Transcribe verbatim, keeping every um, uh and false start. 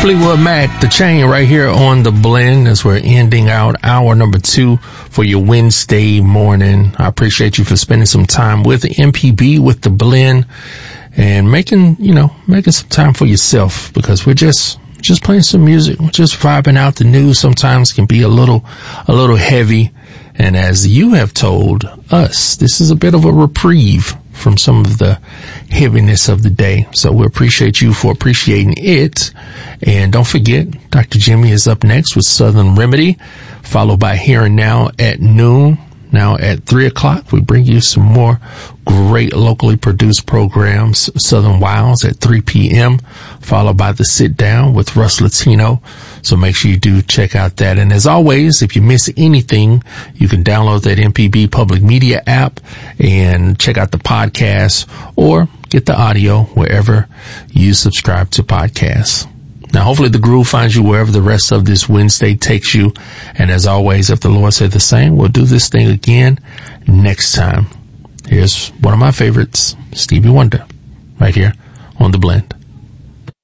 Fleetwood Mac, The Chain, right here on The Blend as we're ending out hour number two for your Wednesday morning. I appreciate you for spending some time with M P B, with The Blend, and making, you know, making some time for yourself, because we're just, just playing some music. We're just vibing out. The news sometimes can be a little, a little heavy. And as you have told us, this is a bit of a reprieve from some of the heaviness of the day. So we appreciate you for appreciating it. And don't forget, Doctor Jimmy is up next with Southern Remedy, followed by Here and Now at noon. Now at three o'clock, we bring you some more great locally produced programs. Southern Wilds at three p.m., followed by The Sit Down with Russ Latino. So make sure you do check out that. And as always, if you miss anything, you can download that M P B Public Media app and check out the podcast, or get the audio wherever you subscribe to podcasts. Now, hopefully the groove finds you wherever the rest of this Wednesday takes you. And as always, if the Lord said the same, we'll do this thing again next time. Here's one of my favorites, Stevie Wonder, right here on The Blend.